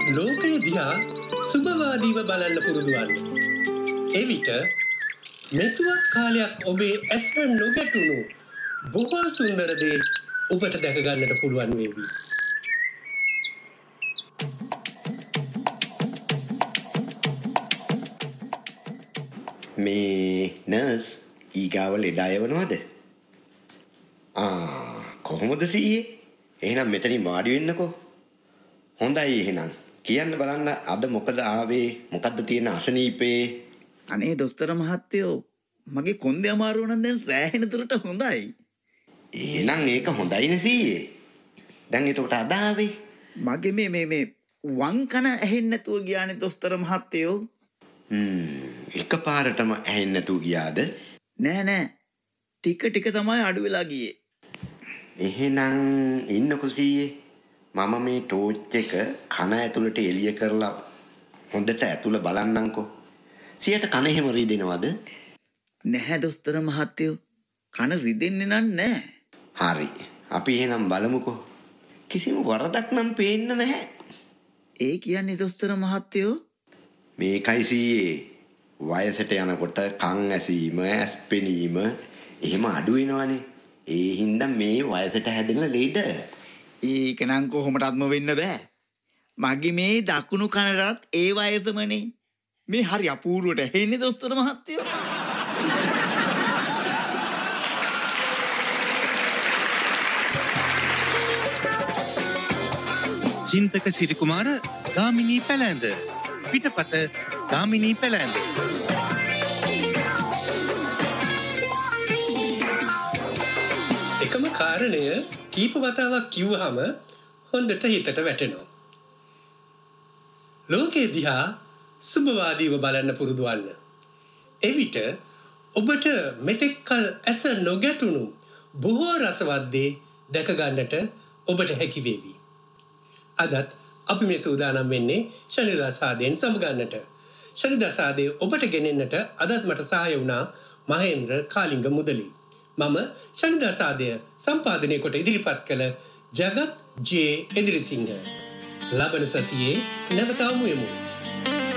ලෝකය දිහා සුබවාදීව බලන්න පුරුදු වන්න. එවිට මෙතුවක් කාලයක් ඔබේ ඇසට නොගැටුණු බොහෝ සුන්දර දේ ඔබට දැක ගන්නට පුළුවන් වේවි. මේ නර්ස් ඊගාව ලෙඩ අයවනවද? කොහොමද සීයේ? එහෙනම් මෙතනින් වාඩි වෙන්නකෝ. හොඳයි එහෙනම්. කියන්න බලන්න අද මොකද ආවේ? මොකද්ද තියෙන අසනීපේ? අනේ දොස්තර මහත්තයෝ මගේ කොන්දේ අමාරුව නම් දැන් සෑහෙන දුරට හොඳයි. එහෙනම් ඒක හොඳයිනේ සීයේ. දැන් එතකොට අද ආවේ? මගේ මේ වම් කන ඇහෙන්නේ නැතුව ගියානේ දොස්තර මහත්තයෝ. එකපාරටම ඇහෙන්නේ නැතුව ගියාද? නෑ. ටික තමයි අඩු වෙලා ගියේ. එහෙනම් ඉන්නකෝ සීයේ. මම මේ ටෝච් එක කන ඇතුළට එළිය කරලා හොඳට ඇතුළ බලන්නම්කෝ. සියට කන එහෙම රිදෙනවද? නැහැ දොස්තර මහත්තයෝ. කන රිදෙන්නේ නැහැ. හරි. අපි එහෙනම් බලමුකෝ. කිසිම වරදක් නම් පේන්න නැහැ. ඒ කියන්නේ දොස්තර මහත්තයෝ මේකයි සීයේ. වයසට යනකොට කන් ඇසීම, ඇස් පෙනීම එහෙම අඩු වෙනවනේ. ඒ හින්දා මේ වයසට හැදෙන ලෙඩ. ඒක නම් කොහොමදත්ම වෙන්න බෑ. මගේ මේ දකුණු කනටත් ඒ වයසමනේ. මේ හරි අපූර්වට ඇහෙන්නේ දොස්තර මහත්තයෝ. චින්තක සිරිකුමාර ගාමිණී පැලැඳ. පිටපත ගාමිණී පැලැඳ. එකම කාරණය කීප වතාවක් කිව්වහම හොඳට හිතට වැටෙනවා. ලෝකයේ දිහා සුබවාදීව බලන්න පුරුදු වන්න. එවිට ඔබට මෙතෙක් කල ඇස නොගැටුණු බොහෝ රසවත් දේ දැක ගන්නට ඔබට හැකි වේවි. අදත් අපි මේ සූදානම් වෙන්නේ ශනිදා සාදයෙන් සමගන්නට. ශනිදා සාදයේ ඔබට ගෙනෙන්නට අදත් මට සහාය වුණා මහේන්ද්‍ර කාලිංග මුදලි. මම ශනිදා සාදය සම්පාදනය කොට ඉදිරිපත් කළ ජගත් ජේ එදිරිසිංහ. ලබන සතියේ නැවත හමු වෙමු.